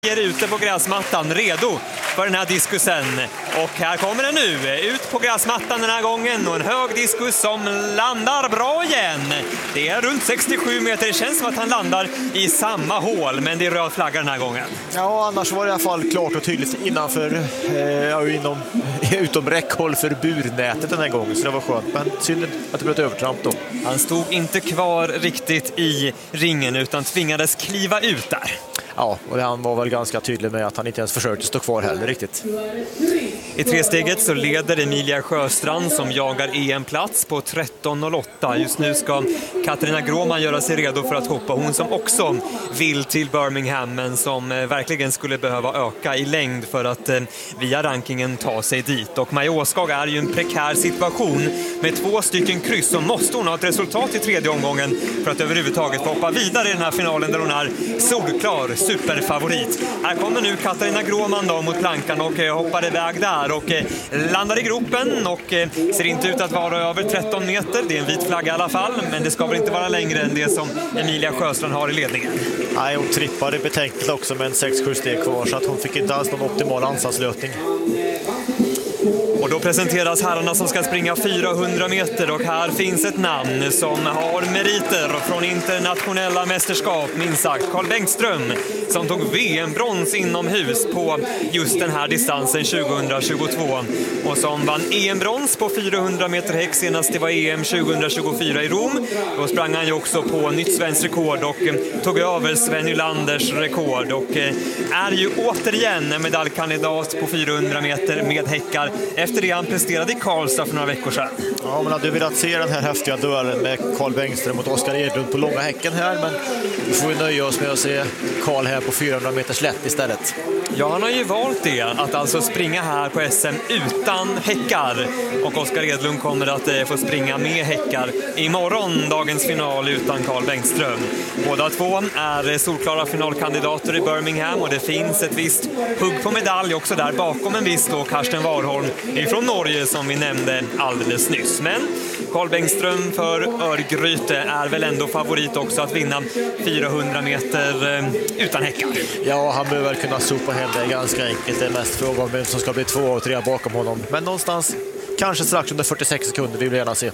Är ute på gräsmattan, redo för den här diskusen. Och här kommer den nu, ut på gräsmattan den här gången. Och en hög diskus som landar bra igen. Det är runt 67 meter, det känns som att han landar i samma hål. Men det är röd flagga den här gången. Ja, annars var det i alla fall klart och tydligt innanför, utom räckhåll för burnätet den här gången. Så det var skönt, men synd att det blev ett övertramp då. Han stod inte kvar riktigt i ringen utan tvingades kliva ut där. Ja, och han var väl ganska tydlig med att han inte ens försökte stå kvar heller riktigt. I tresteget så leder Emilia Sjöstrand som jagar EM-plats på 13.08. Just nu ska Katarina Gråman göra sig redo för att hoppa. Hon som också vill till Birmingham men som verkligen skulle behöva öka i längd för att via rankingen ta sig dit. Och Maja Åskog är ju en prekär situation med 2 stycken kryss, så måste hon ha ett resultat i tredje omgången för att överhuvudtaget få hoppa vidare i den här finalen där hon är solklar superfavorit. Här kommer nu Katarina Gråman då mot plankan och hoppar iväg där och landar i gropen och ser inte ut att vara över 13 meter. Det är en vit flagga i alla fall, men det ska väl inte vara längre än det som Emilia Sjöstrand har i ledningen. Nej, hon trippade betänkligt också med en 6-7 steg kvar, så att hon fick inte alls någon optimal ansatslösning. Och då presenteras herrarna som ska springa 400 meter och här finns ett namn som har meriter från internationella mästerskap, minst sagt. Carl Bengtström som tog VM-brons inomhus på just den här distansen 2022 och som vann EM-brons på 400 meter häck senast det var EM 2024 i Rom. Då sprang han ju också på nytt svenskt rekord och tog över Sven Nylanders rekord och är ju återigen en medaljkandidat på 400 meter med häckar efter det han presterade i Karlstad för några veckor sedan. Ja, man hade velat se den här häftiga duellen med Carl Bengtström mot Oskar Edlund på långa häcken här, men vi får ju nöja oss med att se Carl här på 400 meters lätt istället. Ja, han har ju valt det, att alltså springa här på SM utan häckar. Och Oskar Edlund kommer att få springa med häckar imorgon, dagens final utan Carl Bengtström. Båda två är solklara finalkandidater i Birmingham och det finns ett visst hugg på medalj också där bakom en viss då Karsten Warholm från Norge som vi nämnde alldeles nyss. Men Carl Bengtström för Örgryte är väl ändå favorit också att vinna 400 meter utan häckar. Ja, han behöver kunna sopa hem det ganska enkelt. Det är mest fråga om vem som ska bli 2 och 3 bakom honom. Men någonstans, kanske strax under 46 sekunder, vi vill gärna se.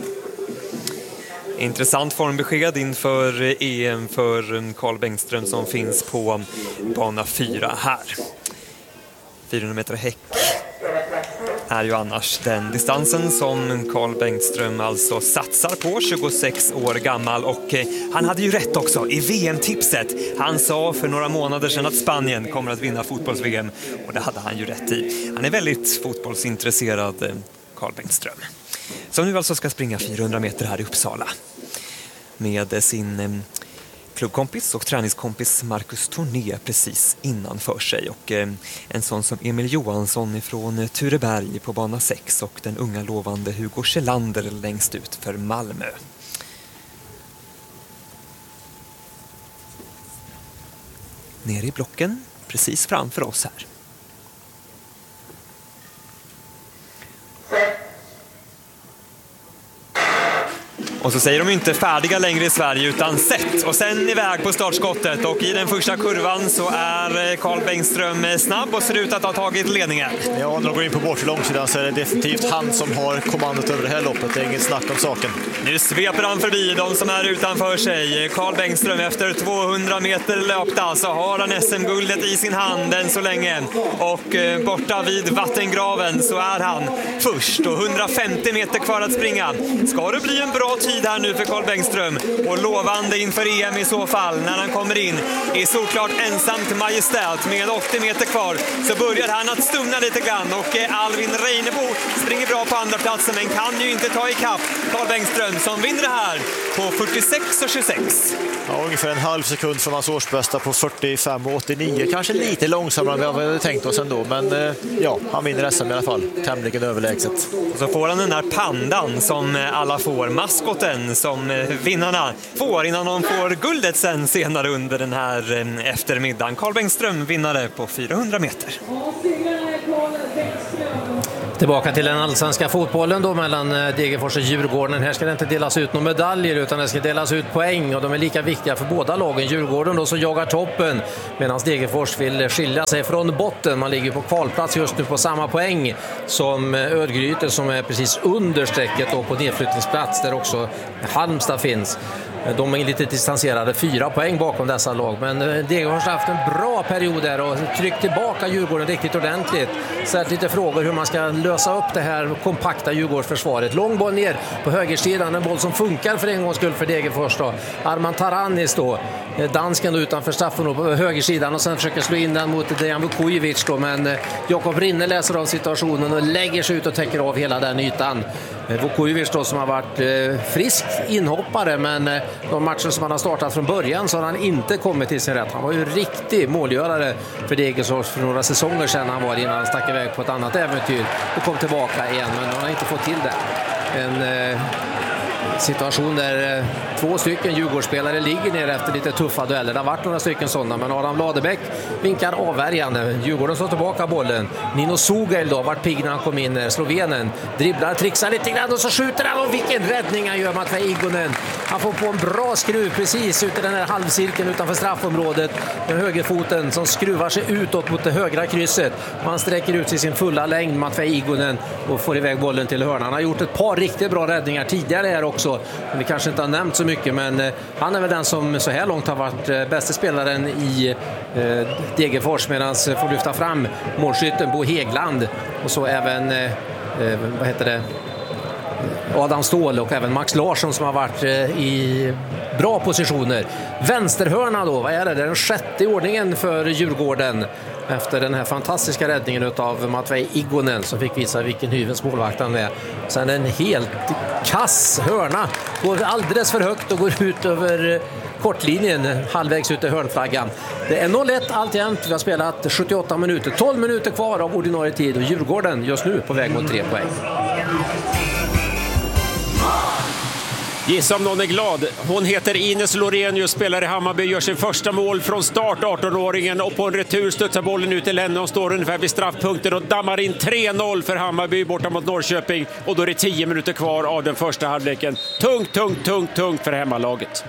Intressant formbesked inför EM för Carl Bengtström som finns på bana 4 här. 400 meter häck är ju annars den distansen som Carl Bengtström alltså satsar på, 26 år gammal, och han hade ju rätt också i VM-tipset. Han sa för några månader sedan att Spanien kommer att vinna fotbolls-VM och det hade han ju rätt i. Han är väldigt fotbollsintresserad, Carl Bengtström, som nu alltså ska springa 400 meter här i Uppsala med sin klubbkompis och träningskompis Marcus Torné precis innanför sig och en sån som Emil Johansson från Tureberg på bana 6 och den unga lovande Hugo Kjellander längst ut för Malmö. Ner i blocken precis framför oss här. Och så säger de inte färdiga längre i Sverige utan sett och sen iväg på startskottet och i den första kurvan så är Carl Bengtström snabb och ser ut att ha tagit ledningen. Ja, när de går in på bortre långsidan så är det definitivt han som har kommandot över det här loppet. Det är inget snack om saken. Nu sveper han förbi de som är utanför sig. Carl Bengtström efter 200 meter löpta så har han SM-guldet i sin hand än så länge. Och borta vid vattengraven så är han först och 150 meter kvar att springa. Ska det bli en bra tid här nu för Carl Bengtström och lovande inför EM i så fall när han kommer in i solklart ensamt majestät med 80 meter kvar så börjar han att stumna lite grann och Alvin Reinebo springer bra på andra platsen men kan ju inte ta ikapp Carl Bengtström som vinner det här på 46,26. Ja, ungefär en halv sekund från hans årsbästa på 45,89. Kanske lite långsammare än vi hade tänkt oss ändå, men ja, han vinner SM i alla fall. Tämligen överlägset. Och så får han den där pandan som alla får, maskoten som vinnarna får innan de får guldet sen senare under den här eftermiddagen. Carl Bengtström vinnare på 400 meter. Tillbaka till den allsvenska fotbollen då mellan Degerfors och Djurgården. Här ska det inte delas ut några medaljer utan det ska delas ut poäng och de är lika viktiga för båda lagen. Djurgården då som jagar toppen medan Degerfors vill skilja sig från botten. Man ligger på kvalplats just nu på samma poäng som Örgryte som är precis under strecket och på nedflyttningsplats där också Halmstad finns. De är lite distanserade, 4 poäng bakom dessa lag. Men Degerfors har haft en bra period där och tryckt tillbaka Djurgården riktigt ordentligt. Ställt lite frågor hur man ska lösa upp det här kompakta Djurgårdsförsvaret. Lång boll ner på högersidan, en boll som funkar för en gångs skull för Degerfors då. Arman Taranis då, dansken då utanför straffen på högersidan och sen försöker slå in den mot Dejan Vukojevic då. Men Jakob Rinne läser av situationen och lägger sig ut och täcker av hela den ytan. Vukojevic då som har varit frisk inhoppare men de matcher som han har startat från början så har han inte kommit till sin rätt. Han var ju riktig målgörare för Degerfors för några säsonger sedan han var innan han stack iväg på ett annat äventyr och kom tillbaka igen men han har inte fått till det. En situation där 2 stycken Djurgårdsspelare ligger ner efter lite tuffa dueller. Det har varit några stycken sådana men Adam Ladebäck vinkar avvärjande. Djurgården slår tillbaka bollen. Nino Sugail då vart pigg när han kom in. Slovenen dribblar, trixar lite grann och så skjuter han och vilken räddning han gör Matvej Igonen. Han får på en bra skruv precis ut i den här halvcirkeln utanför straffområdet med högerfoten som skruvar sig utåt mot det högra krysset. Man sträcker ut sig sin fulla längd Matvej Igonen och får iväg bollen till hörnan. Han har gjort ett par riktigt bra räddningar tidigare här också. Vi kanske inte har nämnt så mycket men han är väl den som så här långt har varit bästa spelaren i Degerfors medan får lyfta fram målskytten Bo Hegland och så även Adam Ståhl och även Max Larsson som har varit i bra positioner. Vänsterhörna då, vad är det? Det är den 6:e ordningen för Djurgården efter den här fantastiska räddningen av Matvej Igonen som fick visa vilken hyvens målvakt han är. Sen en helt kass hörna, går alldeles för högt och går ut över kortlinjen halvvägs ut i hörnflaggan. Det är 0-1 alltjämt, vi har spelat 78 minuter, 12 minuter kvar av ordinarie tid och Djurgården just nu på väg mot 3 poäng. Gissa om någon är glad. Hon heter Ines Lorenius, spelar i Hammarby, gör sin första mål från start, 18-åringen, och på en retur studsar bollen ut till henne och står ungefär vid straffpunkten och dammar in 3-0 för Hammarby borta mot Norrköping och då är det 10 minuter kvar av den första halvleken. Tungt för hemmalaget.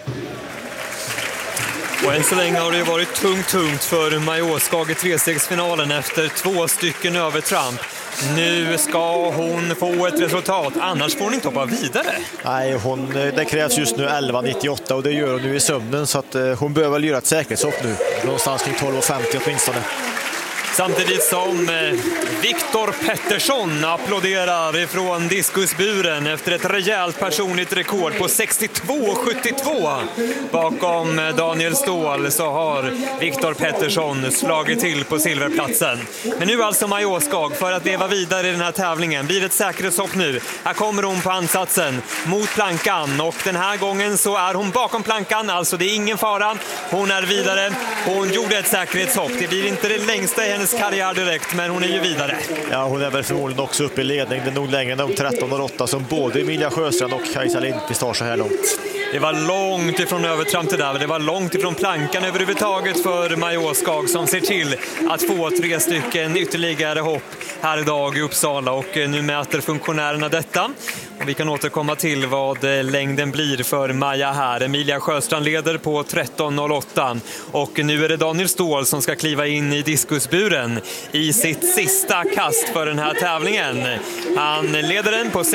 Och än så länge har det varit tungt för Majorskag i 3-stegsfinalen efter 2 stycken övertramp. Nu ska hon få ett resultat, annars får hon inte hoppa vidare. Nej, det krävs just nu 11,98 och det gör hon nu i sömnen så att hon behöver väl göra ett säkerhetshopp nu. Någonstans kring 12,50 åtminstone. Samtidigt som Viktor Pettersson applåderar ifrån diskusburen efter ett rejält personligt rekord på 62,72. Bakom Daniel Ståhl så har Viktor Pettersson slagit till på silverplatsen. Men nu alltså Majorskag för att leva vidare i den här tävlingen. Blir ett säkerhetshopp nu. Här kommer hon på ansatsen mot plankan och den här gången så är hon bakom plankan. Alltså det är ingen fara. Hon är vidare. Hon gjorde ett säkerhetshopp. Det blir inte det längsta i hennes karriär direkt, men hon är ju vidare. Ja, hon är väl förmodligen också uppe i ledning. Det är nog längre än de 13,08 som både Emilia Sjöstrand och Kajsa Lindqvist har så här långt. Det var långt ifrån övertramp det där. Det var långt ifrån plankan överhuvudtaget för Majorskag som ser till att få 3 stycken ytterligare hopp här idag i Uppsala och nu mäter funktionärerna detta. Och vi kan återkomma till vad längden blir för Maja här. Emilia Sjöstrand leder på 13,08 och nu är det Daniel Ståhl som ska kliva in i diskusburen i sitt sista kast för den här tävlingen. Han leder den på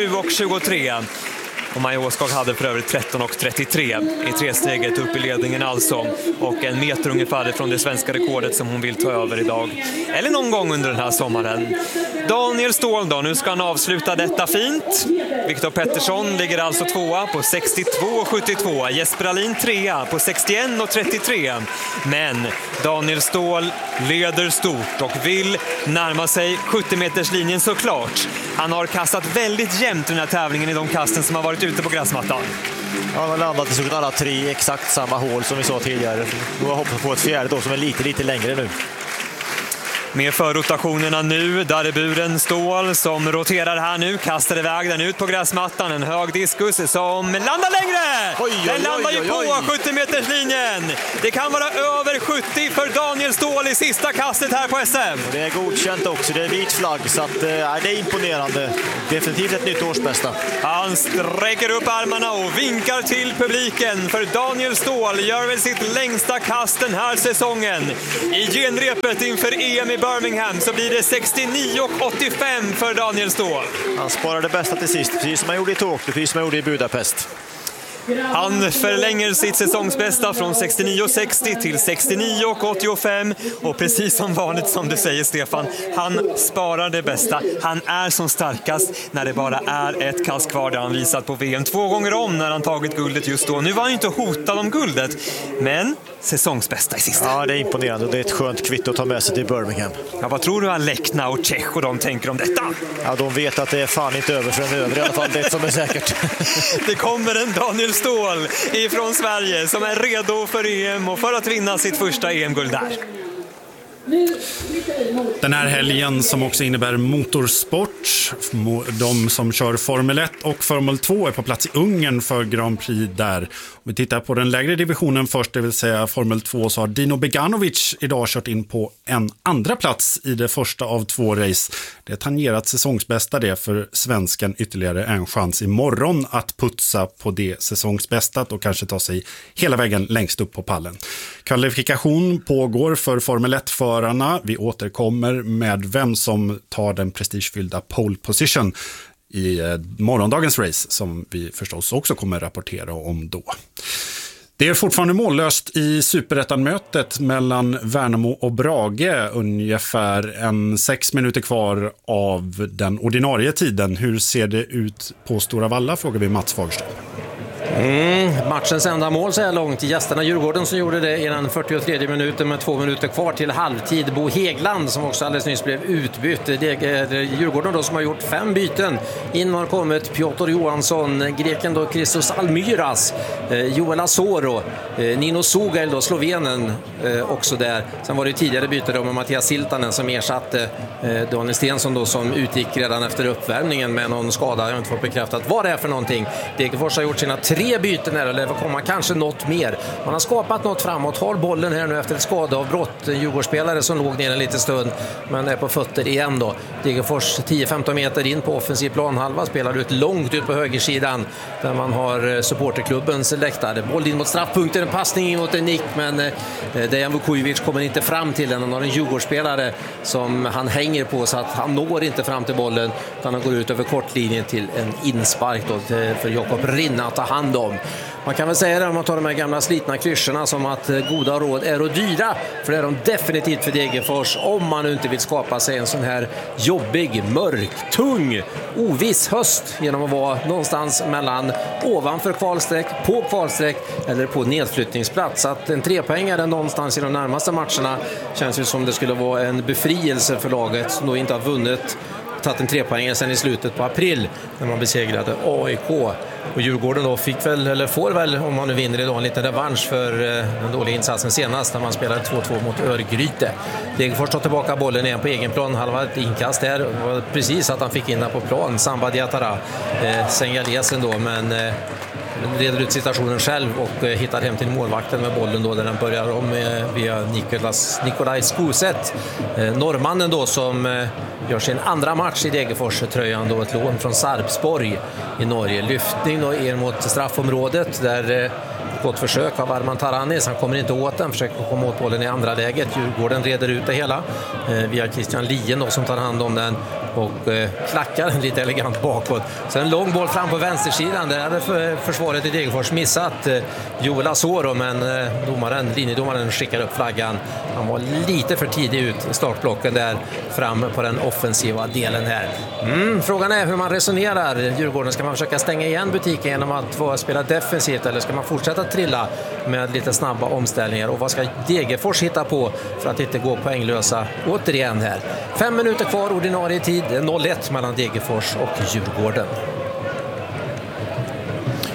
67,23. Och Majorskag hade för övrigt 13,33 i 3-steget upp i ledningen alltså. Och 1 meter ungefär från det svenska rekordet som hon vill ta över idag. Eller någon gång under den här sommaren. Daniel Ståhl då, nu ska han avsluta detta fint. Viktor Pettersson ligger alltså 2:a på 62,72. Jesper Alin 3:a på 61,33. Men Daniel Ståhl leder stort och vill närma sig 70-meterslinjen såklart. Han har kastat väldigt jämnt den här tävlingen i de kasten som har varit ute på gräsmattan. Ja, han har landat i alla 3 exakt samma hål som vi sa tidigare. Nu har hoppat på ett fjärde då som är lite längre nu. med förrotationerna nu. Där är buren Ståhl som roterar här nu. Kastar iväg den ut på gräsmattan. En hög diskus som landar längre. Den landar ju på 70-meterslinjen. Det kan vara över 70 för Daniel Ståhl i sista kastet här på SM. Det är godkänt också. Det är vit flagg, så att, det är imponerande. Definitivt ett nytt årsbästa. Han sträcker upp armarna och vinkar till publiken, för Daniel Ståhl gör väl sitt längsta kast den här säsongen. I genrepet inför EM i Birmingham så blir det 69,85 för Daniel Ståhl. Han sparade bästa till sist, precis som han gjorde i Tokyo, precis som han gjorde i Budapest. Han förlänger sitt säsongsbästa från 69,60 till 69,85 och precis som vanligt, som du säger Stefan, han sparar det bästa. Han är som starkast när det bara är ett kast kvar. Det har han visat på VM 2 gånger om när han tagit guldet just då. Nu var han inte hotad om guldet, men säsongsbästa i sista. Ja, det är imponerande. Det är ett skönt kvitto att ta med sig till Birmingham. Ja, vad tror du Alekna och Tjech och de tänker om detta? Ja, de vet att det är fan inte över för en över i alla fall, det som är säkert. Det kommer en Daniel Ståhl ifrån Sverige som är redo för EM och för att vinna sitt första EM-guld där. Den här helgen som också innebär motorsport. De som kör Formel 1 och Formel 2 är på plats i Ungern för Grand Prix där. Om vi tittar på den lägre divisionen först, det vill säga Formel 2, så har Dino Beganovic idag kört in på en andra plats i det första av 2 race. Det är tangerat säsongsbästa det för svensken, ytterligare en chans imorgon att putsa på det säsongsbästat och kanske ta sig hela vägen längst upp på pallen. Kvalifikation pågår för Formel 1-förarna. Vi återkommer med vem som tar den prestigefyllda pole position i morgondagens race, som vi förstås också kommer rapportera om då. Det är fortfarande mållöst i Superettan-mötet mellan Värnamo och Brage. Ungefär 6 minuter kvar av den ordinarie tiden. Hur ser det ut på Stora Valla, frågar vi Mats Fagerström. Matchens enda mål så här långt. Gästerna Djurgården som gjorde det i den 43 minuten med 2 minuter kvar till halvtid. Bo Hegland som också alldeles nyss blev utbytt. Det är Djurgården då som har gjort 5 byten. In har kommit Piotr Johansson, greken då Christos Almyras, Joel Asoro, Nino Sugail då, slovenen också där. Sen var det tidigare byte då med Mattias Siltanen som ersatte Daniel Stensson då, som utgick redan efter uppvärmningen med någon skada. Jag har inte fått bekräftat vad det är för någonting. Degerfors har gjort sina 3 byten här, eller kommer kanske något mer. Man har skapat något framåt, har bollen här nu efter ett skadeavbrott. En Djurgårdsspelare som låg ner en liten stund men är på fötter igen då. Degerfors 10-15 meter in på offensiv planhalva, spelar ut långt ut på högersidan där man har supporterklubbens läktare. Boll in mot straffpunkten, en passning in mot en nick, men Dejan Vukovic kommer inte fram till den. Han har en Djurgårdsspelare som han hänger på så att han når inte fram till bollen, utan han går ut över kortlinjen till en inspark då för Jakob Rinna att ta hand om. Man kan väl säga det om man tar de här gamla slitna klyschorna som att goda råd är och dyra, för det är de definitivt för Degerfors om man nu inte vill skapa sig en sån här jobbig, mörk, tung, oviss höst genom att vara någonstans mellan ovanför kvalsträck, på kvalsträck eller på nedflyttningsplats. Att en 3-poängare någonstans i de närmaste matcherna känns ju som det skulle vara en befrielse för laget som då inte har tagit en 3-poängare sen i slutet på april när man besegrade AIK. Och Djurgården då får väl, om man nu vinner idag, en liten revansch för den dåliga insatsen senast när man spelade 2-2 mot Örgryte. Degerfors tar tillbaka bollen igen på egen plan, halva ett inkast där. Det var precis att han fick in på plan, Samba Diatara, Sengalesen då, men reder ut situationen själv och hittar hem till målvakten med bollen då, där den börjar om via Nikolaj Skuset, norrmannen då, som gör sin andra match i Degerfors-tröjan då, ett lån från Sarpsborg i Norge. Lyftning då in mot straffområdet där gott försök av Arman Taranis. Han kommer inte åt den, försöker komma åt bollen i andra läget. Djurgården reder ut det hela via Christian Lien då, som tar hand om den och klackar den lite elegant bakåt. Sen en lång boll fram på vänstersidan. Där hade försvaret i Degerfors missat Joel Asoro, men linjedomaren skickar upp flaggan. Han var lite för tidig ut startblocken där fram på den offensiva delen här. Frågan är hur man resonerar. Djurgården, ska man försöka stänga igen butiken genom att få spela defensivt, eller ska man fortsätta trilla med lite snabba omställningar? Och vad ska Degerfors hitta på för att inte gå poänglösa återigen här? 5 minuter kvar ordinarie tid, 0-1 mellan Degerfors och Djurgården.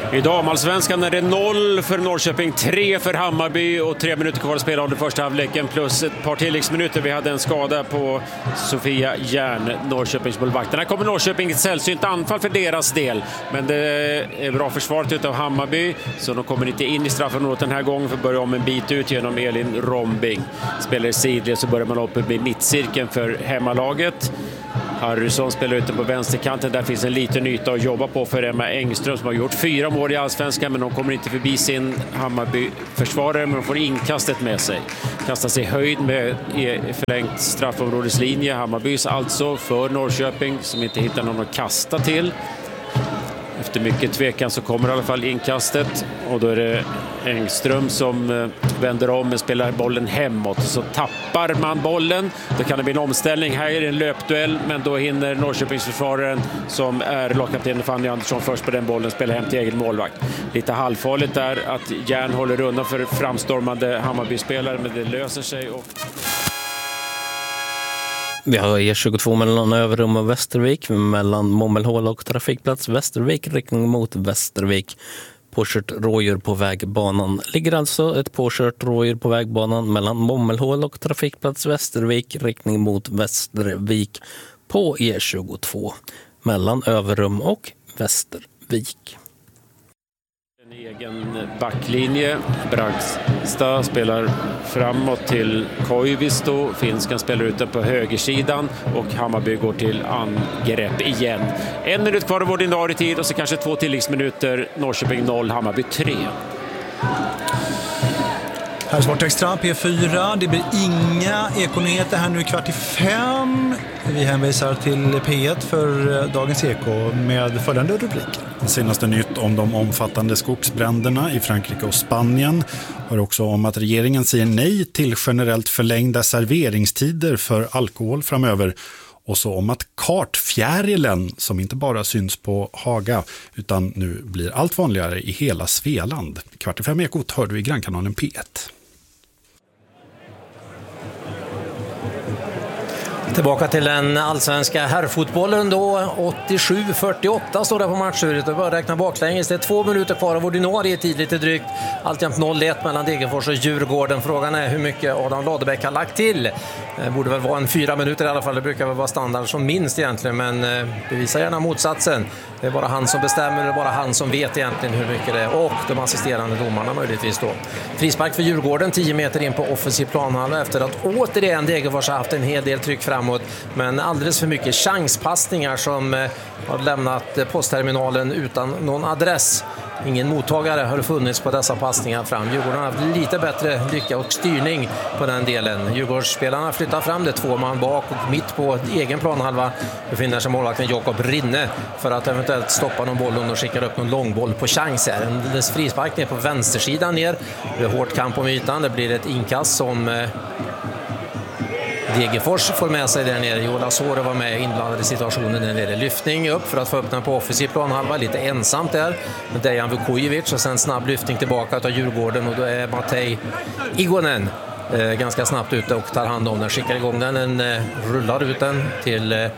I damallsvenskan är det 0 för Norrköping, 3 för Hammarby och 3 minuter kvar att spela av den första halvleken plus ett par tilläggsminuter. Vi hade en skada på Sofia Järn, Norrköpings målvakt. Här kommer Norrköping ett sällsynt anfall för deras del, men det är bra försvaret utav Hammarby, så de kommer inte in i straffområdet den här gången för att börja om en bit ut genom Elin Rombing. Spelar i sidled, så börjar man uppe med mittcirkeln för hemmalaget. Harrison spelar ute på vänsterkanten. Där finns en liten yta att jobba på för Emma Engström som har gjort 4 mål i allsvenskan, men de kommer inte förbi sin Hammarby-försvarare, men de får inkastet med sig. Kastar sig höjd med förlängt straffområdeslinje. Hammarbys alltså för Norrköping som inte hittar någon att kasta till. Efter mycket tvekan så kommer i alla fall inkastet, och då är det Engström som vänder om och spelar bollen hemåt. Så tappar man bollen, då kan det bli en omställning. Här är det en löpduell, men då hinner Norrköpingsförsvararen som är lagkapten Fanny Andersson först på den bollen spela hem till egen målvakt. Lite halvfarligt där att Järn håller undan för framstormande Hammarby-spelare, men det löser sig. Vi har E22 mellan Överum och Västervik, mellan Mommelhål och trafikplats Västervik, riktning mot Västervik. Påkört rådjur på vägbanan. Ligger alltså ett påkört rådjur på vägbanan mellan Mommelhål och trafikplats Västervik, riktning mot Västervik på E22 mellan Överum och Västervik. En egen backlinje. Bragstad spelar framåt till Koivisto. Finskan spelar ute på högersidan och Hammarby går till angrepp igen. 1 minut kvar av ordinarie tid och så kanske 2 tilläggsminuter. Norrköping 0, Hammarby 3. Här är Sport Extra, P4. Det blir inga ekonyheter här nu 4:45. Vi hänvisar till P1 för dagens eko med följande rubriker. Senaste nytt om de omfattande skogsbränderna i Frankrike och Spanien. Hör också om att regeringen säger nej till generellt förlängda serveringstider för alkohol framöver. Och så om att kartfjärilen, som inte bara syns på Haga utan nu blir allt vanligare i hela Svealand. 4:45 ekot hör du i grannkanalen P1. Tillbaka till den allsvenska herrfotbollen då. 87-48 står det på matchuret. Och börjar räkna baklänges. Det är 2 minuter kvar av ordinarie tid, lite drygt. Alltjämt 0-1 mellan Degerfors och Djurgården. Frågan är hur mycket Adam Ladebäck har lagt till. Det borde väl vara en 4 minuter i alla fall. Det brukar väl vara standard som minst egentligen. Men bevisa gärna motsatsen. Det är bara han som bestämmer. Det är bara han som vet egentligen hur mycket det är. Och de assisterande domarna möjligtvis då. Frispark för Djurgården 10 meter in på offensiv planhalva efter att återigen Degerfors har haft en hel del tryck framåt, men alldeles för mycket chanspassningar som har lämnat postterminalen utan någon adress. Ingen mottagare har funnits på dessa passningar fram. Djurgården har haft lite bättre lycka och styrning på den delen. Djurgårdsspelarna flyttar fram det 2 man bak, och mitt på egen planhalva befinner sig målvakten Jakob Rinne för att eventuellt stoppa någon boll och skickar upp någon långboll på chans här. En frispark ner på vänstersidan ner. Det är hårt kamp om ytan. Det blir ett inkast som Degerfors får med sig där nere. Jola Sore var med inblandad i situationen där nere. Lyftning upp för att få upp den på offensiv planhalva. Lite ensamt där. Dejan Vukojevic och sen snabb lyftning tillbaka av Djurgården. Och då är Matej Igonen ganska snabbt ute och tar hand om den. Skickar igång den. Rullar ut den till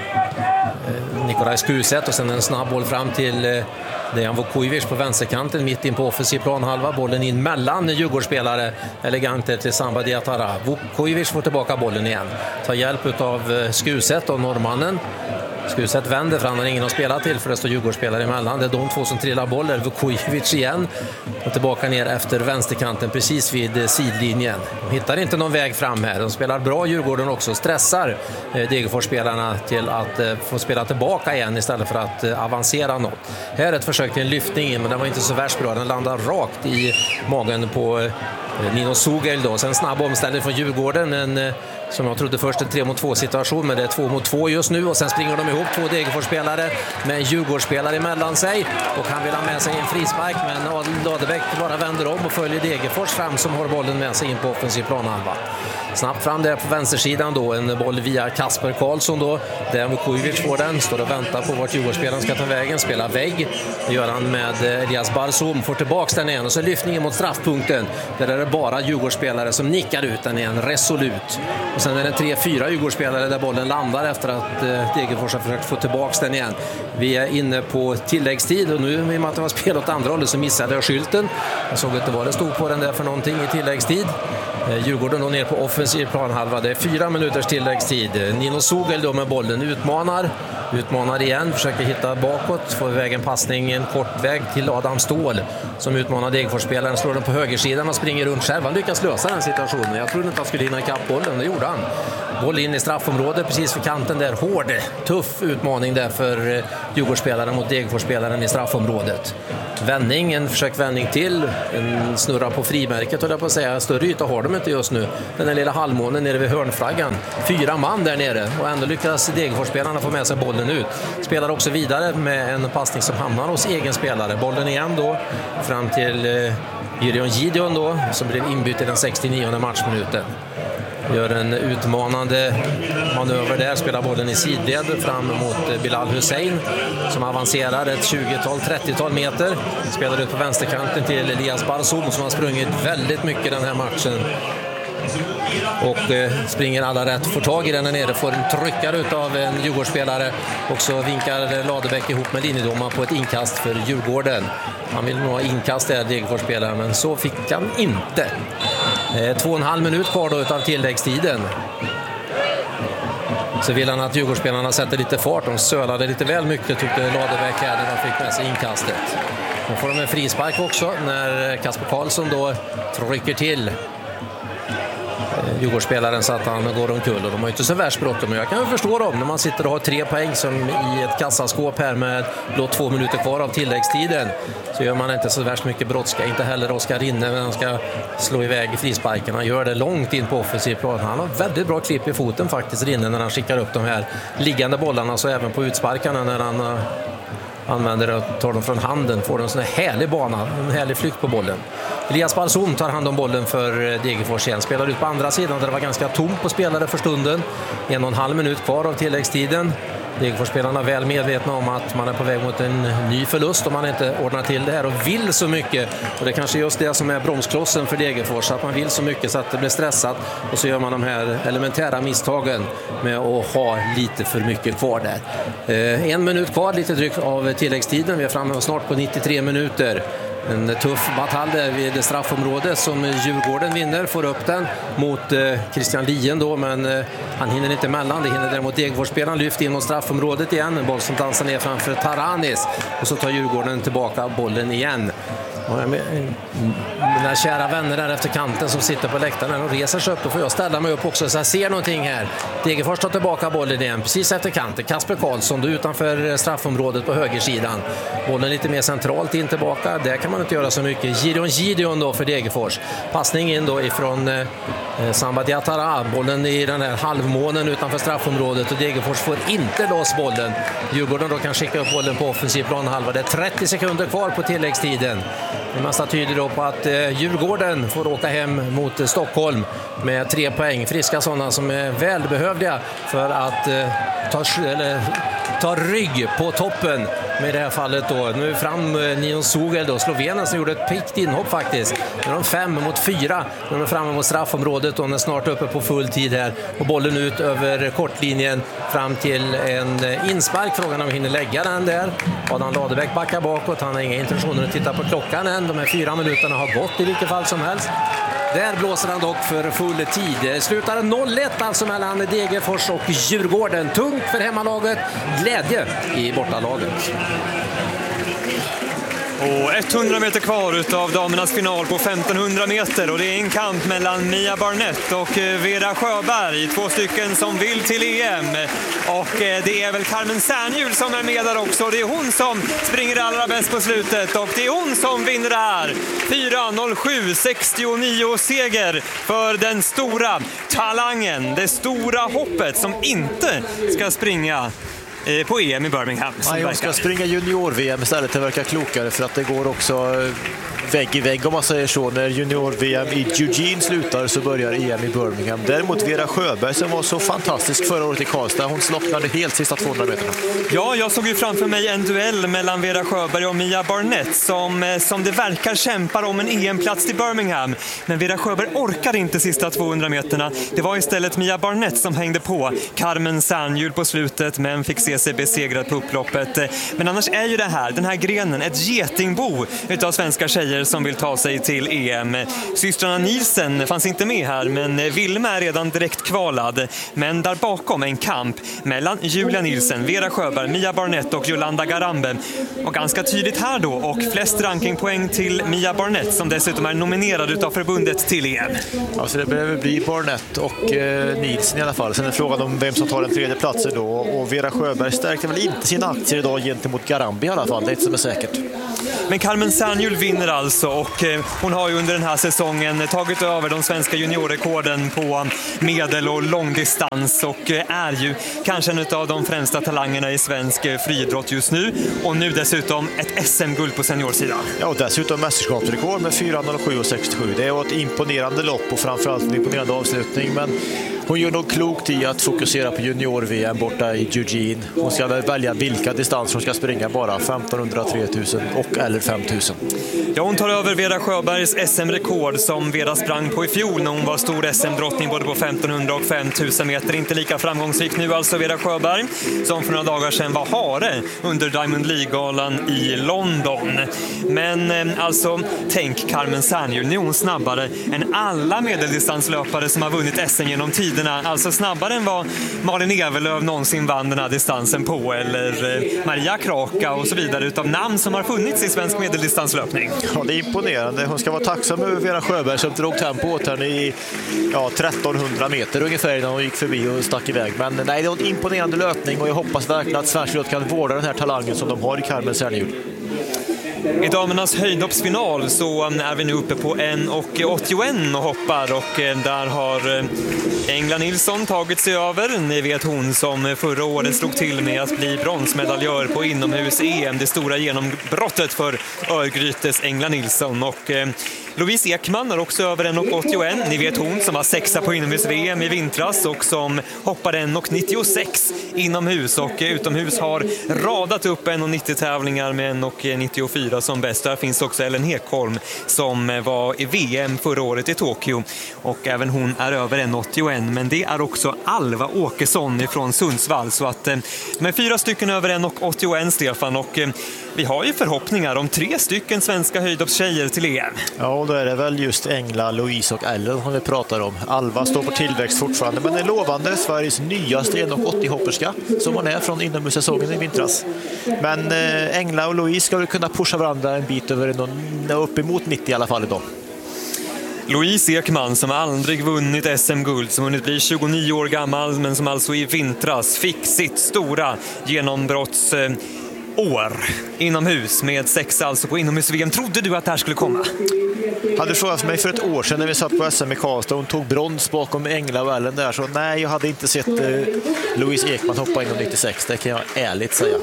Nikolaj Skuset och sen en snabb boll fram till Dejan Vukojevic på vänsterkanten mitt in på offensiv planhalva. Bollen in mellan Djurgårdsspelare. Elegant till Samba Diatara. Vukojevic får tillbaka bollen igen. Tar hjälp av Skuset och norrmannen. Skuset vänder för han har ingen att spela till för det står Djurgårdsspelare emellan. Det är de två som trillar bollen. Vukojevic igen och tillbaka ner efter vänsterkanten precis vid sidlinjen. De hittar inte någon väg fram här. De spelar bra Djurgården också. Stressar Degerfors-spelarna till att få spela tillbaka igen istället för att avancera något. Här är ett försök till en lyftning in, men den var inte så värst bra. Den landar rakt i magen på Nino Sugel då. Sen snabb omställning från Djurgården. Som jag trodde först en 3-mot-2 situation, men det är 2-mot-2 just nu och sen springer de ihop 2 Degerfors-spelare med Djurgårdsspelare emellan sig och han vill ha med sig en frispark, men Ladebäck bara vänder om och följer Degerfors fram som har bollen med sig in på offensiv planhalva. Snabbt fram där på vänstersidan då, en boll via Kasper Karlsson då, där Vukojevic får den, står och väntar på vart Djurgårdsspelaren ska ta vägen, spelar vägg, det gör han med Elias Barsum, får tillbaks den igen och så lyftningen mot straffpunkten, där är det det bara Djurgårdsspelare som nickar ut den igen resolut. Och sen är det 3-4 Djurgårdsspelare där bollen landar efter att Degerfors har försökt få tillbaka den igen. Vi är inne på tilläggstid och nu i och med att det var spel åt andra hållet så missade jag skylten. Jag såg inte vad det stod på den där för någonting i tilläggstid. Djurgården då ner på offensiv planhalva. Det är 4 minuters tilläggstid. Nino Sogel då med bollen utmanar igen, försöker hitta bakåt, får iväg en passning, en kort väg till Adam Ståhl som utmanar Degerfors-spelaren, slår den på högersidan och springer runt själv. Han lyckas lösa den situationen. Jag trodde inte han skulle hinna ikapp bollen, det gjorde han. Boll in i straffområdet precis för kanten där. Hård, tuff utmaning där för Djurgårdsspelaren mot Degerfors-spelaren i straffområdet. Vändning, en försökvändning till, en snurra på frimärket och på att säga, större yta har de inte just nu. Den där lilla halvmånen nere vid hörnflaggan. 4 man där nere och ändå lyckas Degerfors-spelarna få med sig bollen ut. Spelar också vidare med en passning som hamnar hos egen spelare. Bollen igen då fram till Gideon då som blir inbytt i den 69:e matchminuten. Gör en utmanande manöver där, spelar bollen i sidled fram mot Bilal Hussein som avancerar ett 20-tal, 30-tal meter. Spelar ut på vänsterkanten till Elias Barzoum som har sprungit väldigt mycket den här matchen. Och springer alla rätt, får tag i den här nere, får en tryckare utav en Djurgårdsspelare och så vinkar Ladebäck ihop med linjedomaren på ett inkast för Djurgården. Han vill nog ha inkast där, Degerfors-spelaren, men så fick han inte. 2,5 minut kvar då utav tilläggstiden. Så vill han att Djurgårdsspelarna sätter lite fart. De sölade lite väl mycket tyckte Ladebäck här när de fick med sig inkastet. Nu får de en frispark också när Kasper Karlsson då trycker till Djurgårdsspelaren så att han går omkull och de har inte så värst bråttom. Men jag kan ju förstå dem när man sitter och har 3 poäng som i ett kassaskåp här med blott 2 minuter kvar av tilläggstiden, så gör man inte så värst mycket brådska. Inte heller Oskar Rinne när han ska slå iväg i frisparken. Han gör det långt in på offensiv plan. Han har väldigt bra klipp i foten faktiskt, Rinne, när han skickar upp de här liggande bollarna, så även på utsparkarna när han använder och tar dem från handen, får en sån här härlig bana, en härlig flykt på bollen. Elias Balsum tar hand om bollen för Degerfors igen, spelar ut på andra sidan där det var ganska tomt på spelare för stunden. 1,5 minut kvar av tilläggstiden. Degerfors-spelarna är väl medvetna om att man är på väg mot en ny förlust om man inte ordnar till det här och vill så mycket. Och det är kanske just det som är bromsklossen för Degerfors, att man vill så mycket så att det blir stressat och så gör man de här elementära misstagen med att ha lite för mycket kvar där. 1 minut kvar, lite drygt av tilläggstiden. Vi är framme snart på 93 minuter. En tuff batalj där vid straffområdet som Djurgården vinner, får upp den mot Christian Lien då, men han hinner inte emellan. Det hinner däremot Degerfors-spelaren, lyft in mot straffområdet igen, en boll som dansar ner framför Taranis och så tar Djurgården tillbaka bollen igen. Mina kära vänner där efter kanten som sitter på läktaren och reser sig upp, då får jag ställa mig upp också så jag ser någonting här. Degerfors tar tillbaka bollen igen precis efter kanten. Kasper Karlsson då utanför straffområdet på högersidan. Bollen lite mer centralt in tillbaka. Där kan man inte göra så mycket. Gideon då för Degerfors. Passning in då ifrån Samba Diatara. Bollen i den här halvmånen utanför straffområdet och Degerfors får inte loss bollen. Djurgården då kan skicka upp bollen på offensiv planhalva. Det är 30 sekunder kvar på tilläggstiden. Det mesta tyder då på att Djurgården får åka hem mot Stockholm med 3 poäng. Friska sådana som är välbehövliga för att ta rygg på toppen med det här fallet då. Nu fram Nino Sogel då, Slovenen som gjorde ett pikt inhopp faktiskt. Nu är de 5-4. Nu är de framme mot straffområdet och de är snart uppe på full tid här. Och bollen ut över kortlinjen fram till en inspark. Frågan om vi hinner lägga den där. Adam Ladebäck backar bakåt. Han har inga intentioner att titta på klockan än. De här 4 minuterna har gått i vilket fall som helst. Där blåser han dock för full tid. Slutar 0-1 alltså mellan Degerfors och Djurgården. Tungt för hemmalaget, glädje i bortalaget. Och 100 meter kvar utav damernas final på 1500 meter och det är en kamp mellan Mia Barnett och Vera Sjöberg, 2 stycken som vill till EM, och det är väl Carmen Särnhjul som är med där också. Det är hon som springer allra bäst på slutet och det är hon som vinner det här. 4:07,69 seger för den stora talangen, det stora hoppet som inte ska springa på EM i Birmingham. Nej, hon ska springa junior-VM istället. Det verkar klokare för att det går också vägg i vägg om man säger så. När junior-VM i Eugene slutar så börjar EM i Birmingham. Däremot Vera Sjöberg som var så fantastisk förra året i Karlstad, hon slocknade helt sista 200 meterna. Ja, jag såg ju framför mig en duell mellan Vera Sjöberg och Mia Barnett som det verkar kämpar om en EM-plats till Birmingham. Men Vera Sjöberg orkar inte sista 200 meterna. Det var istället Mia Barnett som hängde på Carmen Sernhjul på slutet men fick se sig besegrad på upploppet. Men annars är ju den här grenen ett getingbo utav svenska tjejer som vill ta sig till EM. Systrarna Nielsen fanns inte med här, men Vilma är redan direkt kvalad. Men där bakom en kamp mellan Julia Nielsen, Vera Sjöberg, Mia Barnett och Jolanda Garambe. Och ganska tydligt här då, och flest rankingpoäng till Mia Barnett som dessutom är nominerad utav förbundet till EM. Alltså det behöver bli Barnett och Nielsen i alla fall. Sen är frågan om vem som tar den tredje platsen då. Och Vera Sjöberg stärkte väl inte sina aktier idag gentemot Garambe i alla fall, det är inte som är säkert. Men Carmen Sernhjul vinner alltså, och hon har ju under den här säsongen tagit över de svenska juniorrekorden på medel- och långdistans och är ju kanske en av de främsta talangerna i svensk friidrott just nu. Och nu dessutom ett SM-guld på seniorsidan. Ja, och dessutom mästerskapsrekord med 4:07,67. Det var ett imponerande lopp och framförallt en imponerande avslutning, men hon gör nog klokt i att fokusera på junior-VM borta i Eugene. Hon ska välja vilka distanser hon ska springa, bara 1500, 3000 och eller 5000. Ja, hon tar över Vera Sjöbergs SM-rekord som Vera sprang på i fjol när hon var stor SM-drottning både på 1500 och 5000 meter. Inte lika framgångsrik nu alltså Vera Sjöberg, som för några dagar sedan var hare under Diamond League-galan i London. Men alltså, tänk Carmen Sernhjul, nu är hon snabbare än alla medeldistanslöpare som har vunnit SM genom tiderna. Alltså snabbare än vad Malin Evelöv någonsin vann den här distansen på, eller Maria Kraka och så vidare, utav namn som har funnits i svensk medeldistanslöpning. Ja, det är imponerande. Hon ska vara tacksam över Vera Sjöberg som drog tempo åt henne i 1300 meter ungefär när hon gick förbi och stack iväg. Men nej, det är en imponerande löpning och jag hoppas verkligen att svensk idrott kan vårda den här talangen som de har i Carmen Sernhjul. I damernas höjdhoppsfinal så är vi nu uppe på 1,81 och hoppar, och där har Engla Nilsson tagit sig över. Ni vet hon som förra året slog till med att bli bronsmedaljör på inomhus-EM, det stora genombrottet för Örgrytes Engla Nilsson. Och Louise Ekman är också över 1,81. Ni vet hon som var sexa på inomhus-VM i vintras och som hoppade 1,96 inomhus, och utomhus har radat upp 1,90 med 1,94 som bäst. Där finns också Ellen Hekholm som var i VM förra året i Tokyo, och även hon är över 1,81. Men det är också Alva Åkesson från Sundsvall, så att med 4 stycken över 1,81, Stefan, och vi har ju förhoppningar om 3 stycken svenska höjdhoppstjejer till EM. Ja, och då är det väl just Engla, Louise och Ellen som vi pratar om. Alva står på tillväxt fortfarande, men är lovande, Sveriges nyaste 1,80-hopperska som hon är från inomhussäsongen i vintras. Men Engla och Louise ska väl kunna pusha varandra en bit över uppemot 90 i alla fall idag. Louise Ekman som aldrig vunnit SM-guld, som hunnit bli 29 år gammal, men som alltså i vintras fick sitt stora genombrottsår inomhus med 6 alltså på inomhus-VM. Trodde du att det här skulle komma? Hade du frågat mig för ett år sedan när vi satt på SM i Karlstad, hon tog brons bakom Engla och Ellen där, så nej, jag hade inte sett Louise Ekman hoppa inom 96, det kan jag ärligt säga.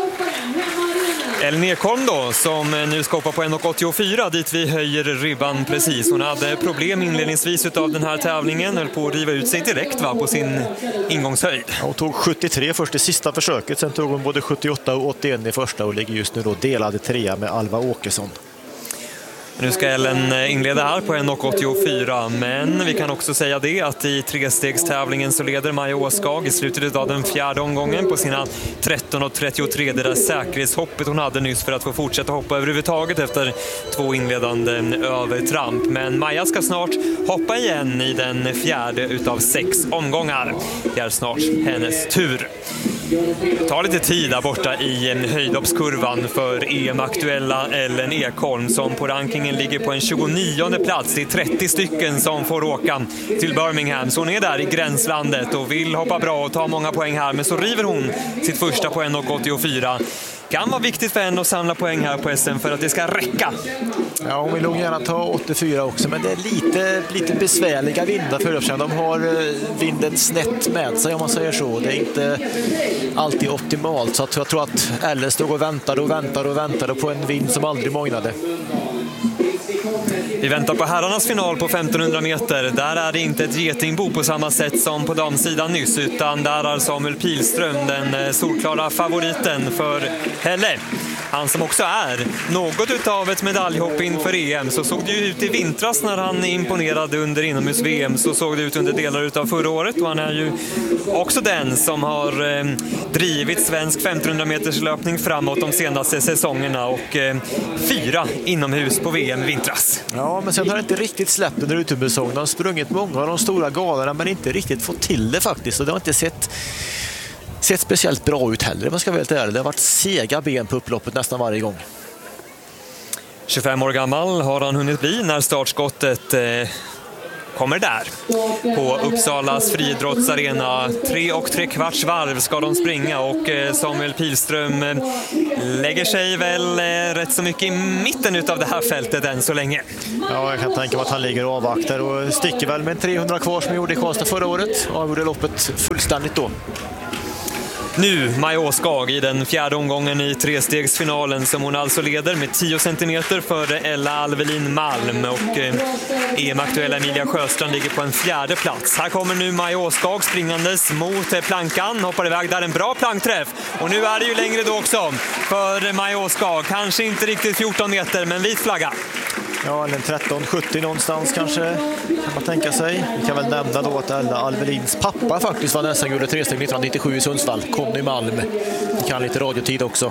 Ellen Ekholm då, som nu ska hoppa på 1,84, dit vi höjer ribban precis. Hon hade problem inledningsvis utav den här tävlingen, höll på att riva ut sig direkt på sin ingångshöjd. Hon tog 73 först i sista försöket, sen tog hon både 78 och 81 i första och ligger just nu då delade 3 med Alva Åkesson. Nu ska Ellen inleda här på 1,84, men vi kan också säga det att i trestegstävlingen så leder Maja Åskag i slutet av den 4:e omgången på sina 13,33, det där säkerhetshoppet hon hade nyss för att få fortsätta hoppa överhuvudtaget efter 2 inledande övertramp. Men Maja ska snart hoppa igen i den 4:e utav 6 omgångar. Det är snart hennes tur. Ta lite tid där borta i höjdhoppskurvan för EM-aktuella Ellen Ekholm som på rankingen ligger på en 29:e plats. Det är 30 stycken som får åka till Birmingham, så hon är där i gränslandet och vill hoppa bra och ta många poäng här, men så river hon sitt första på 1,84. Kan vara viktigt för henne att samla poäng här på SM för att det ska räcka. Ja, hon vill nog gärna ta 84 också, men det är lite besvärliga vindar för löparen. De har vinden snett med sig om man säger så. Det är inte alltid optimalt, så att jag tror att Ellen stod och väntade på en vind som aldrig mognade. Vi väntar på herrarnas final på 1500 meter. Där är det inte ett getingbo på samma sätt som på damsidan nyss, utan där är Samuel Pilström den solklara favoriten för Helle. Han som också är något utav ett medaljhopp inför EM. Så såg det ju ut i vintras när han imponerade under inomhus-VM. Så såg det ut under delar utav förra året. Och han är ju också den som har drivit svensk 1500 meters löpning framåt de senaste säsongerna. Och 4 inomhus på VM i vintras. Ja, men sen har det inte riktigt släppt under utomhussäsongen. Han har sprungit många av de stora galorna men inte riktigt fått till det faktiskt. Och det har inte sett speciellt bra ut heller. Man ska väl det har varit sega ben på upploppet nästan varje gång. 25 år gammal har han hunnit bli när startskottet kommer där. På Uppsalas friidrottsarena 3 3/4 varv ska de springa och Samuel Pilström lägger sig väl rätt så mycket i mitten utav det här fältet än så länge. Ja, jag kan tänka mig att han ligger och avvaktar och sticker väl med 300 kvar som gjorde i Karlstad förra året och gjorde loppet fullständigt då. Nu Maja Åskag i den 4:e omgången i trestegsfinalen som hon alltså leder med 10 centimeter före Ella Alvelin Malm och EM-aktuella Emilia Sjöstrand ligger på en 4:e plats. Här kommer nu Maja Åskag springandes mot plankan, hoppar iväg där, en bra plankträff och nu är det ju längre då också för Maja Åskag, kanske inte riktigt 14 meter men vit flagga. Ja, eller 13-70 någonstans kanske kan man tänka sig. Vi kan väl nämna då att Ella Alvelins pappa faktiskt var nästan gjorde 3-steg 1997 i Sundsvall. Conny Malm. Vi kan lite radiotid också.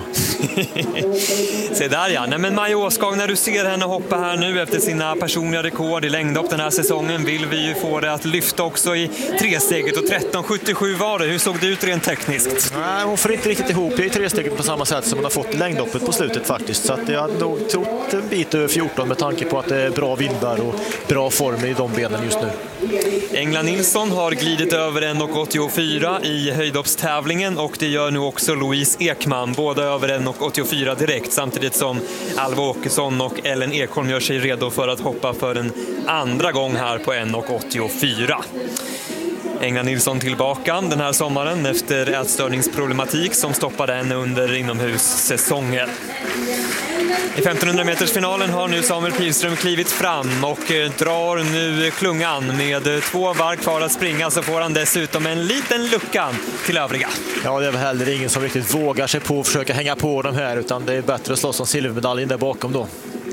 Se där ja. Nej, men Maja Åskag, när du ser henne hoppa här nu efter sina personliga rekord i längdhopp den här säsongen vill vi ju få det att lyfta också i 3-steget och 13.77 var det. Hur såg det ut rent tekniskt? Nej, hon får inte riktigt ihop det i 3-steget på samma sätt som hon har fått längdhoppet på slutet faktiskt. Så att jag hade nog trott en bit över 14 med tanke på att det är bra vindar och bra form i de benen just nu. Engla Nilsson har glidit över 1,84 i höjdhoppstävlingen och det gör nu också Louise Ekman, båda över 1,84 direkt samtidigt som Alva Åkesson och Ellen Ekholm gör sig redo för att hoppa för en andra gång här på 1,84. Engla Nilsson tillbaka den här sommaren efter ätstörningsproblematik som stoppade henne under inomhussäsongen. I 1500 meters finalen har nu Samuel Pilström klivit fram och drar nu klungan med 2 varv kvar att springa, så får han dessutom en liten lucka till övriga. Ja, det är väl heller ingen som riktigt vågar sig på att försöka hänga på de här, utan det är bättre att slåss om silvermedaljen där bakom då.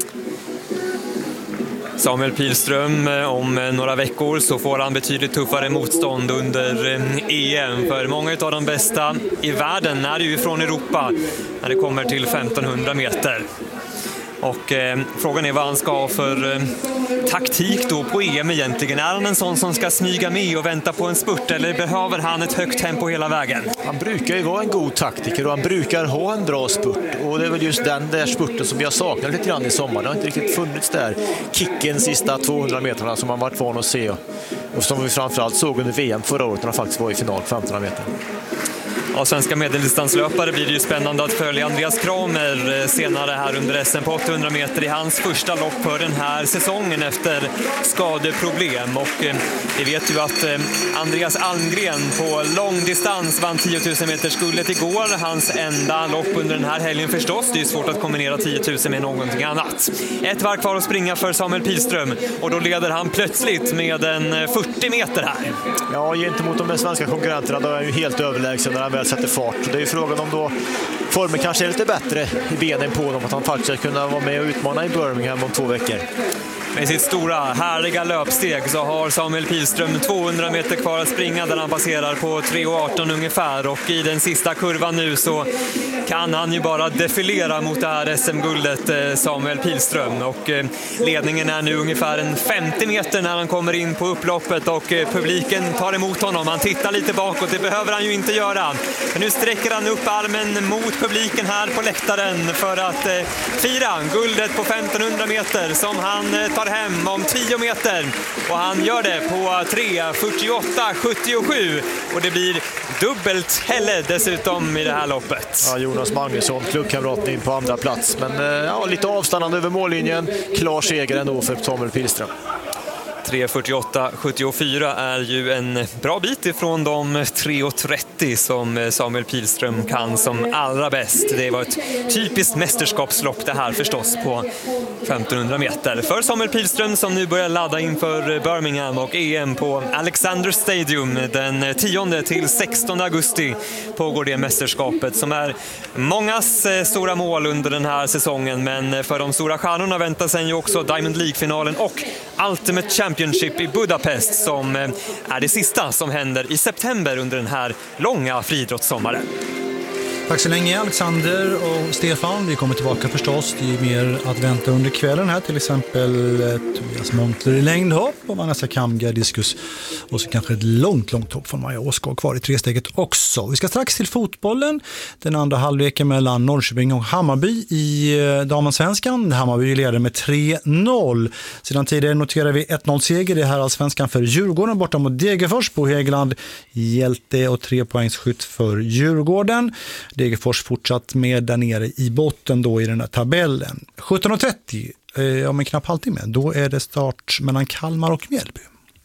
Samuel Pilström, om några veckor så får han betydligt tuffare motstånd under EM. För många av de bästa i världen är ju från Europa när det kommer till 1500 meter. Och frågan är vad han ska ha för taktik då på EM egentligen. Är han en sån som ska smyga med och vänta på en spurt, eller behöver han ett högt tempo hela vägen? Han brukar ju vara en god taktiker och han brukar ha en bra spurt. Och det är väl just den där spurten som jag saknar lite grann i sommar. Det har inte riktigt funnits där. Kicken sista 200 meterna som man varit van att se. Och som vi framförallt såg under VM förra året när han faktiskt var i final på 1500 meter. Av svenska medeldistanslöpare blir det ju spännande att följa Andreas Kramer senare här under SM på 800 meter i hans första lopp för den här säsongen efter skadeproblem. Och vi vet ju att Andreas Almgren på långdistans vann 10 000 meters guldet igår. Hans enda lopp under den här helgen förstås. Det är svårt att kombinera 10 000 med någonting annat. Ett varv kvar att springa för Samuel Pilström och då leder han plötsligt med en 40 meter här. Ja, gentemot de svenska konkurrenterna då är han ju helt överlägsen när han väl sätter fart. Det är ju frågan om då formen kanske är lite bättre i benen på dem, att han faktiskt ska kunna vara med och utmana i Birmingham om 2 veckor. Med sitt stora, härliga löpsteg så har Samuel Pilström 200 meter kvar att springa där han passerar på 3,18 ungefär. Och i den sista kurvan nu så kan han ju bara defilera mot det här SM-guldet, Samuel Pilström. Och ledningen är nu ungefär en 50 meter när han kommer in på upploppet och publiken tar emot honom. Han tittar lite bakåt, det behöver han ju inte göra. Men nu sträcker han upp armen mot publiken här på läktaren för att fira guldet på 1500 meter som han tar hem om 10 meter. Och han gör det på 3:48,77 och det blir dubbelt Helle dessutom i det här loppet. Ja, Jonas Magnusson, klubbkamraten in på andra plats. Men ja, lite avstannande över mållinjen. Klar seger ändå för Samuel Pilström. 3:48,74 är ju en bra bit ifrån de 3:30 som Samuel Pilström kan som allra bäst. Det var ett typiskt mästerskapslopp det här förstås på 1500 meter. För Samuel Pilström som nu börjar ladda inför Birmingham och EM på Alexander Stadium den 10 till 16 augusti pågår det mästerskapet som är mångas stora mål under den här säsongen, men för de stora stjärnorna väntar sen ju också Diamond League-finalen och Ultimate Championship i Budapest som är det sista som händer i september under den här långa friidrottssommaren. Tack så länge Alexander och Stefan. Vi kommer tillbaka förstås. Det är mer att vänta under kvällen här. Till exempel Tobias Montler i längdhopp och Vanessa Kamga diskus. Och så kanske ett långt hopp från Maja Åskog kvar i tresteget också. Vi ska strax till fotbollen. Den andra halvleken mellan Norrköping och Hammarby i damallsvenskan. Hammarby leder med 3-0. Sedan tidigare noterar vi 1-0-seger i herrallsvenskan för Djurgården borta mot Degerfors. Bo Hägland hjälte och 3-poängsskytt för Djurgården. Degerfors fortsatt med där nere i botten då i den här tabellen. 17:30, om en knapp halvtimme, då är det start mellan Kalmar och Mjällby.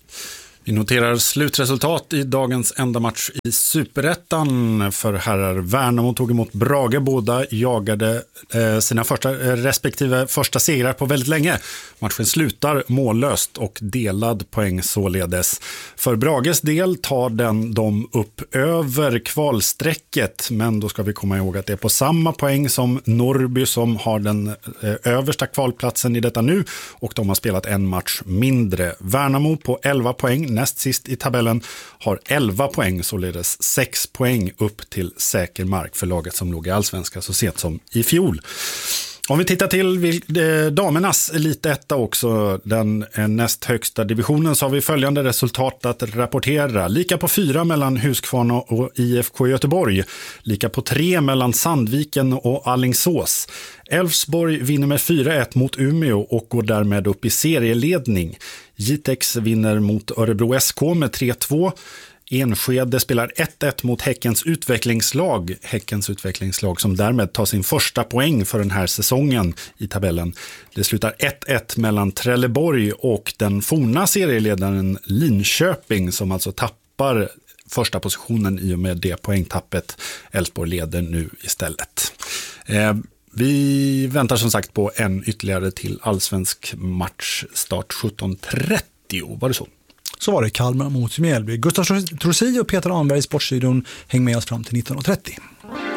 Vi noterar slutresultat i dagens enda match i Superettan för herrar. Värnamo tog emot Brage. Båda jagade sina respektive första segrar på väldigt länge. Matchen slutar mållöst och delad poäng således. För Brages del tar de upp över kvalsträcket, men då ska vi komma ihåg att det är på samma poäng som Norrby som har den översta kvalplatsen i detta nu, och de har spelat en match mindre. Värnamo på 11 poäng, näst sist i tabellen, har 11 poäng, således 6 poäng upp till säker mark för laget som låg i allsvenskan så sent som i fjol. Om vi tittar till damernas elitetta också, den näst högsta divisionen, så har vi följande resultat att rapportera. Lika på 4 mellan Huskvarna och IFK Göteborg. Lika på 3 mellan Sandviken och Alingsås. Elfsborg vinner med 4-1 mot Umeå och går därmed upp i serieledning. Jitex vinner mot Örebro SK med 3-2. Enskede spelar 1-1 mot Häckens utvecklingslag som därmed tar sin första poäng för den här säsongen i tabellen. Det slutar 1-1 mellan Trelleborg och den forna serieledaren Linköping som alltså tappar första positionen i och med det poängtappet. Elfsborg leder nu istället. Vi väntar som sagt på en ytterligare till allsvensk matchstart 17:30. Var det så? Så var det Kalmar mot Mjällby. Gustav Trossi och Peter Anberg i Sportstudion. Häng med oss fram till 19:30.